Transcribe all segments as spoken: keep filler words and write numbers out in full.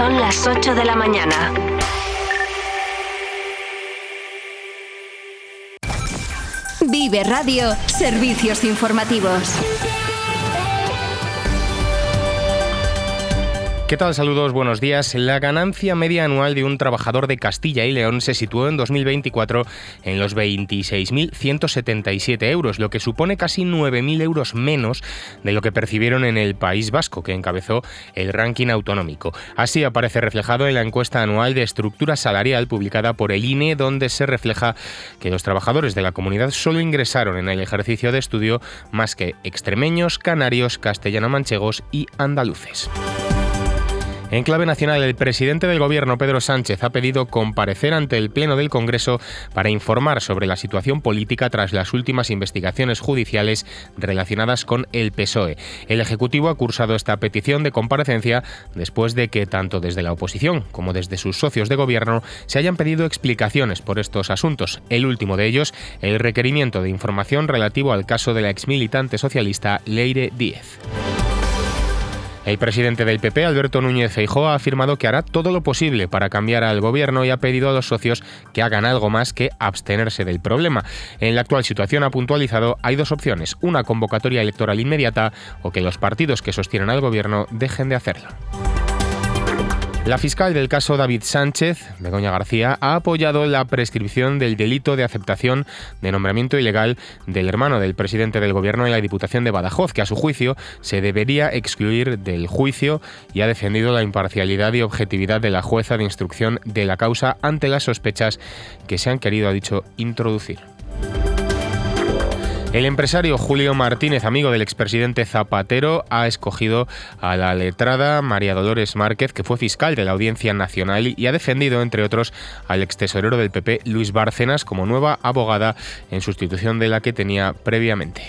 Son las ocho de la mañana. Vive Radio, servicios informativos. ¿Qué tal? Saludos, buenos días. La ganancia media anual de un trabajador de Castilla y León se situó en dos mil veinticuatro en los veintiséis mil ciento setenta y siete euros, lo que supone casi nueve mil euros menos de lo que percibieron en el País Vasco, que encabezó el ranking autonómico. Así aparece reflejado en la encuesta anual de estructura salarial publicada por el I N E, donde se refleja que los trabajadores de la comunidad solo ingresaron en el ejercicio de estudio más que extremeños, canarios, castellano-manchegos y andaluces. En clave nacional, el presidente del Gobierno, Pedro Sánchez, ha pedido comparecer ante el Pleno del Congreso para informar sobre la situación política tras las últimas investigaciones judiciales relacionadas con el P S O E. El Ejecutivo ha cursado esta petición de comparecencia después de que tanto desde la oposición como desde sus socios de Gobierno se hayan pedido explicaciones por estos asuntos. El último de ellos, el requerimiento de información relativo al caso de la exmilitante socialista Leire Díez. El presidente del P P, Alberto Núñez Feijóo, ha afirmado que hará todo lo posible para cambiar al gobierno y ha pedido a los socios que hagan algo más que abstenerse del problema. En la actual situación, ha puntualizado, hay dos opciones: una convocatoria electoral inmediata o que los partidos que sostienen al gobierno dejen de hacerlo. La fiscal del caso David Sánchez, Begoña García, ha apoyado la prescripción del delito de aceptación de nombramiento ilegal del hermano del presidente del Gobierno en la Diputación de Badajoz, que a su juicio se debería excluir del juicio, y ha defendido la imparcialidad y objetividad de la jueza de instrucción de la causa ante las sospechas que se han querido, ha dicho, introducir. El empresario Julio Martínez, amigo del expresidente Zapatero, ha escogido a la letrada María Dolores Márquez, que fue fiscal de la Audiencia Nacional, y ha defendido, entre otros, al extesorero del P P, Luis Bárcenas, como nueva abogada en sustitución de la que tenía previamente.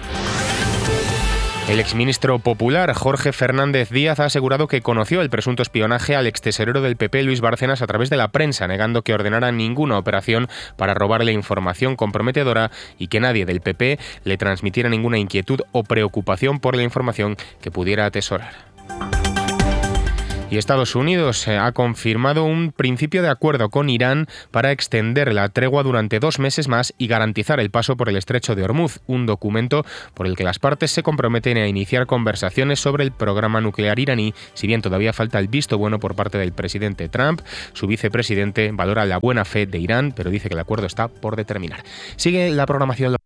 El exministro popular Jorge Fernández Díaz ha asegurado que conoció el presunto espionaje al extesorero del P P, Luis Bárcenas, a través de la prensa, negando que ordenara ninguna operación para robarle información comprometedora y que nadie del P P le transmitiera ninguna inquietud o preocupación por la información que pudiera atesorar. Y Estados Unidos ha confirmado un principio de acuerdo con Irán para extender la tregua durante dos meses más y garantizar el paso por el estrecho de Hormuz, un documento por el que las partes se comprometen a iniciar conversaciones sobre el programa nuclear iraní, si bien todavía falta el visto bueno por parte del presidente Trump. Su vicepresidente valora la buena fe de Irán, pero dice que el acuerdo está por determinar. Sigue la programación.